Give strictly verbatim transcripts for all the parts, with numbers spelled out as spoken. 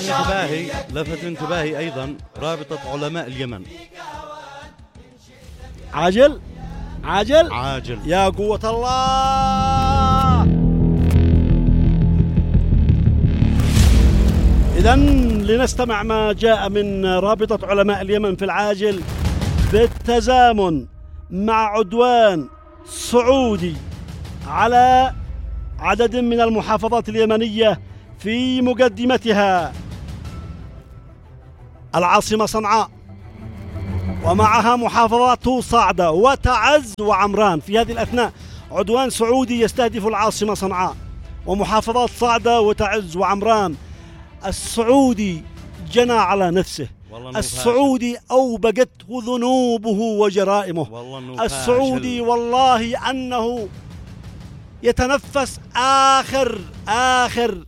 انتباهي لفت انتباهي أيضا رابطة علماء اليمن. عاجل عاجل عاجل يا قوة الله. إذن لنستمع ما جاء من رابطة علماء اليمن في العاجل بالتزامن مع عدوان سعودي على عدد من المحافظات اليمنية، في مقدمتها العاصمة صنعاء ومعها محافظات صعدة وتعز وعمران. في هذه الأثناء عدوان سعودي يستهدف العاصمة صنعاء ومحافظات صعدة وتعز وعمران. السعودي جنى على نفسه، السعودي أوبقته ذنوبه وجرائمه. السعودي والله أنه يتنفس آخر آخر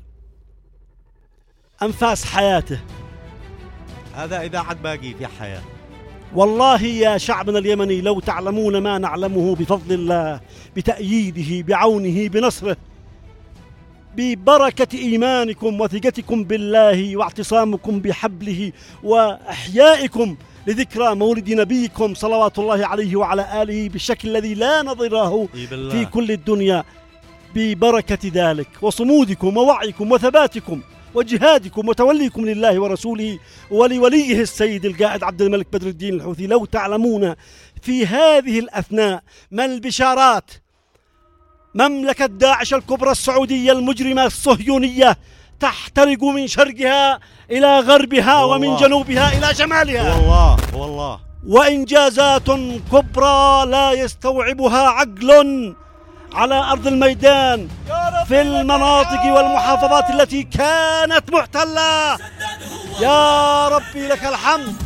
أنفاس حياته. هذا إذا عاد باقي في حياة. والله يا شعبنا اليمني لو تعلمون ما نعلمه بفضل الله، بتأييده، بعونه، بنصره، ببركة إيمانكم وثقتكم بالله واعتصامكم بحبله وإحيائكم لذكرى مولد نبيكم صلوات الله عليه وعلى آله بالشكل الذي لا نظيره في كل الدنيا. ببركة ذلك وصمودكم ووعيكم وثباتكم وجهادكم وتوليكم لله ورسوله ولوليه السيد القائد عبد الملك بدر الدين الحوثي، لو تعلمون في هذه الأثناء ما البشارات. مملكة داعش الكبرى السعودية المجرمة الصهيونية تحترق من شرقها إلى غربها ومن جنوبها إلى شمالها. والله والله وإنجازات كبرى لا يستوعبها عقل على أرض الميدان في المناطق والمحافظات التي كانت محتلة. يا ربي لك الحمد.